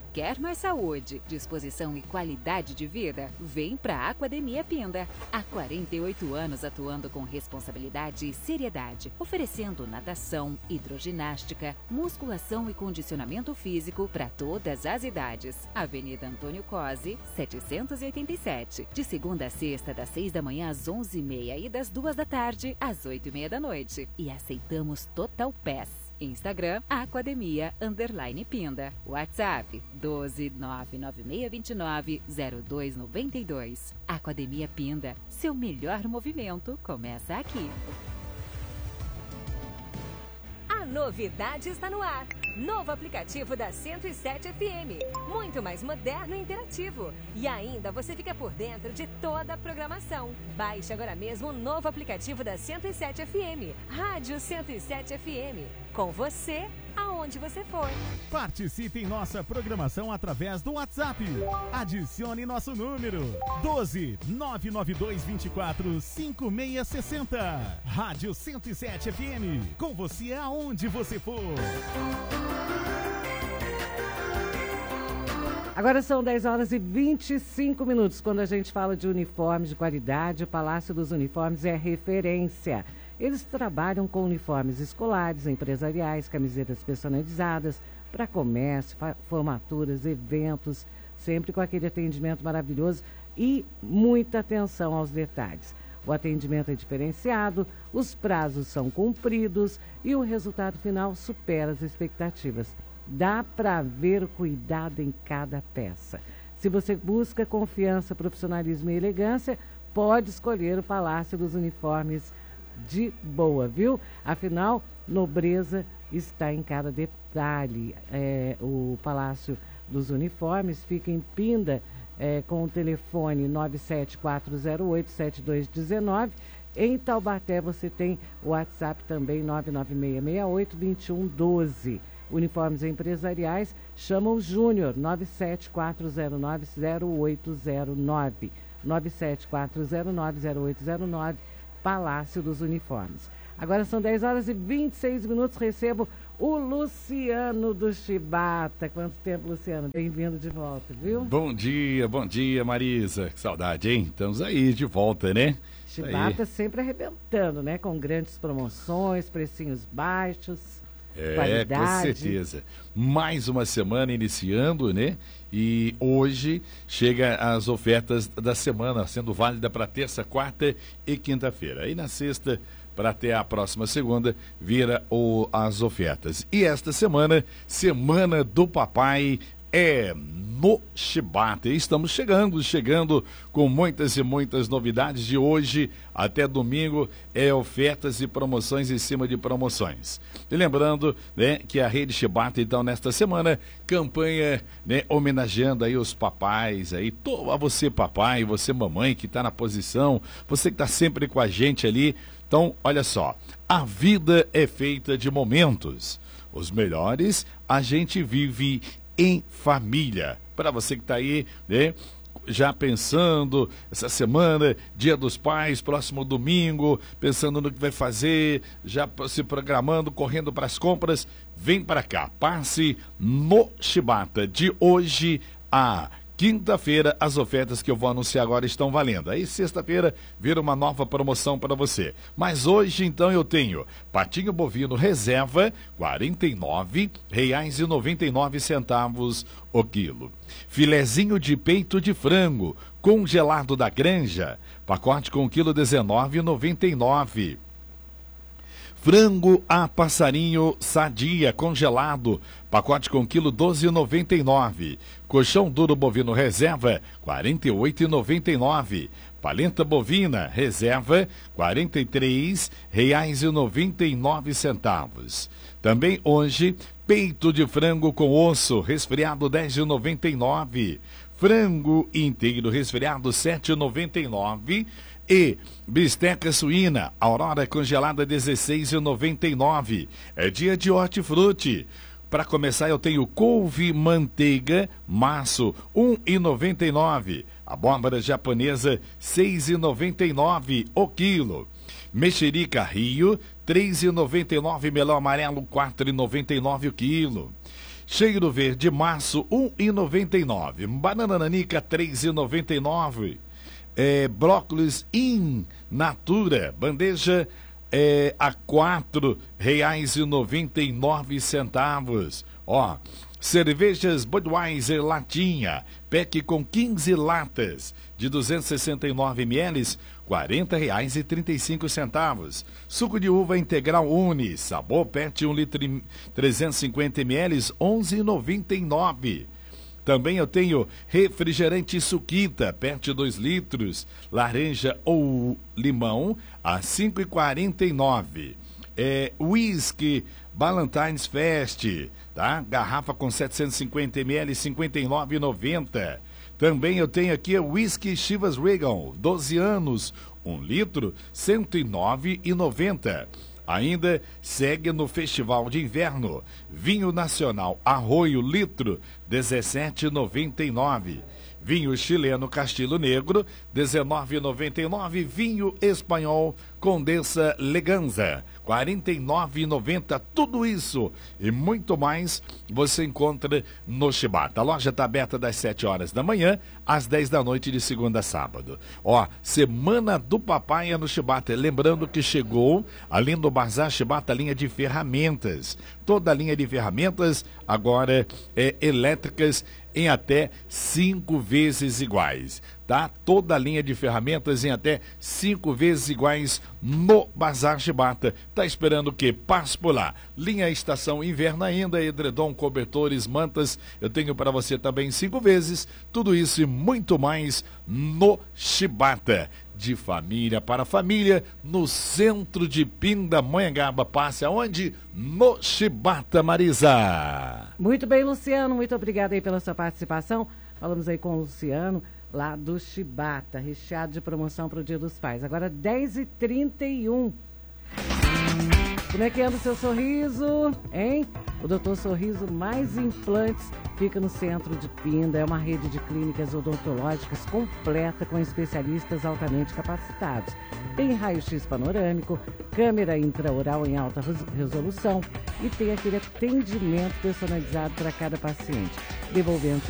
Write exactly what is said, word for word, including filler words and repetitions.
Quer mais saúde, disposição e qualidade de vida? Vem para a Academia Pinda. Há quarenta e oito anos atuando com responsabilidade e seriedade, oferecendo natação, hidroginástica, musculação e condicionamento físico para todas as idades. Avenida Antônio Cosi, setecentos e oitenta e sete. De segunda a sexta, das seis da manhã às onze e meia e das duas da tarde às oito e meia da noite. E aceitamos Total Pass. Instagram, Academia Underline Pinda. WhatsApp, doze nove nove seis dois nove zero dois nove dois. Academia Pinda, seu melhor movimento começa aqui. A novidade está no ar. Novo aplicativo da cento e sete F M. Muito mais moderno e interativo. E ainda você fica por dentro de toda a programação. Baixe agora mesmo o novo aplicativo da cento e sete F M. Rádio cento e sete F M. Com você, aonde você for. Participe em nossa programação através do WhatsApp. Adicione nosso número doze nove nove dois dois quatro cinco seis seis zero. Rádio cento e sete F M. Com você aonde você for. Agora são dez horas e vinte e cinco minutos. Quando a gente fala de uniformes de qualidade, o Palácio dos Uniformes é referência. Eles trabalham com uniformes escolares, empresariais, camisetas personalizadas para comércio, formaturas, eventos, sempre com aquele atendimento maravilhoso e muita atenção aos detalhes. O atendimento é diferenciado, os prazos são cumpridos e o resultado final supera as expectativas. Dá para ver o cuidado em cada peça. Se você busca confiança, profissionalismo e elegância, pode escolher o Palácio dos Uniformes de boa, viu? Afinal, nobreza está em cada detalhe. É, o Palácio dos Uniformes fica em Pinda, é, com o telefone nove sete quatro zero oito sete dois um nove. Em Taubaté você tem o WhatsApp também nove nove seis seis oito dois um um dois. Uniformes empresariais, chama o Júnior nove sete quatro zero nove zero oito zero nove. nove sete quatro zero nove zero oito zero nove. Palácio dos Uniformes. Agora são dez horas e vinte e seis minutos, recebo o Luciano do Chibata. Quanto tempo, Luciano? Bem-vindo de volta, viu? Bom dia, bom dia, Marisa. Que saudade, hein? Estamos aí de volta, né? Chibata sempre arrebentando, né? Com grandes promoções, precinhos baixos, é, qualidade. Com certeza. Mais uma semana iniciando, né? E hoje chega as ofertas da semana, sendo válida para terça, quarta e quinta-feira. Aí na sexta, para até a próxima segunda, vira o, as ofertas. E esta semana, Semana do Papai, é no Chibata. E estamos chegando, chegando com muitas e muitas novidades de hoje até domingo, é ofertas e promoções em cima de promoções. E lembrando, né, que a Rede Chibata, então, nesta semana, campanha, né, homenageando aí os papais, aí, to, a você papai, você mamãe que está na posição, você que está sempre com a gente ali. Então, olha só, a vida é feita de momentos. Os melhores a gente vive em família. Para você que está aí, né, já pensando essa semana, Dia dos Pais, próximo domingo, pensando no que vai fazer, já se programando, correndo para as compras, vem para cá, passe no Chibata. De hoje a quinta-feira, as ofertas que eu vou anunciar agora estão valendo. Aí, sexta-feira, vira uma nova promoção para você. Mas hoje, então, eu tenho patinho bovino reserva, quarenta e nove reais e noventa e nove centavos o quilo. Filezinho de peito de frango, congelado da Granja, pacote com quilo dezenove reais e noventa e nove centavos. Frango a passarinho sadia, congelado, pacote com quilo doze reais e noventa e nove centavos. Colchão duro bovino reserva, quarenta e oito reais e noventa e nove centavos. Paleta bovina reserva, quarenta e três reais e noventa e nove centavos. Também hoje, peito de frango com osso, resfriado dez reais e noventa e nove centavos. Frango inteiro resfriado sete reais e noventa e nove centavos. E bisteca suína, Aurora congelada dezesseis reais e noventa e nove centavos. É dia de hortifruti. Para começar, eu tenho couve manteiga maço um real e noventa e nove centavos. Abóbora japonesa seis reais e noventa e nove centavos o quilo. Mexerica Rio três reais e noventa e nove centavos. Melão amarelo quatro reais e noventa e nove centavos o quilo. Cheiro verde março, um real e noventa e nove centavos. Banana nanica, três reais e noventa e nove centavos. É, brócolis in natura, bandeja é, a quatro reais e noventa e nove centavos. Ó, cervejas Budweiser latinha, pack com quinze latas de duzentos e sessenta e nove mililitros, quarenta reais e trinta e cinco centavos. Suco de uva integral Uni, sabor pet um litro e trezentos e cinquenta mililitros, onze reais e noventa e nove centavos. Também eu tenho refrigerante Suquita, pet dois litros, laranja ou limão, a cinco reais e quarenta e nove centavos. É, whisky Ballantines Fest, tá? Garrafa com setecentos e cinquenta mililitros, cinquenta e nove reais e noventa centavos. Também eu tenho aqui o whisky Chivas Regal, doze anos, um litro, cento e nove reais e noventa centavos. Ainda segue no Festival de Inverno, vinho nacional Arroio litro, dezessete reais e noventa e nove centavos. Vinho chileno Castilho Negro, dezenove reais e noventa e nove centavos. Vinho espanhol Condessa Leganza, quarenta e nove reais e noventa centavos. Tudo isso e muito mais você encontra no Chibata. A loja está aberta das sete horas da manhã às dez da noite de segunda a sábado. Ó, Semana do Papai é no Chibata. Lembrando que chegou ali no Bazar Chibata a linha de ferramentas. Toda a linha de ferramentas agora é elétricas em até cinco vezes iguais, tá? Toda a linha de ferramentas em até cinco vezes iguais no Bazar Chibata. Tá esperando o quê? Passe por lá. Linha Estação Inverno ainda, edredom, cobertores, mantas. Eu tenho para você também cinco vezes. Tudo isso e muito mais no Chibata. De família para família, no centro de Pindamonhangaba. Passe aonde? No Chibata, Marisa. Muito bem, Luciano, muito obrigada aí pela sua participação. Falamos aí com o Luciano, lá do Chibata, recheado de promoção para o Dia dos Pais. Agora dez e trinta e um. Como é que anda o seu sorriso, hein? O doutor Sorriso Mais Implantes fica no centro de Pinda. É uma rede de clínicas odontológicas completa com especialistas altamente capacitados. Tem raio-x panorâmico, câmera intraoral em alta resolução e tem aquele atendimento personalizado para cada paciente, devolvendo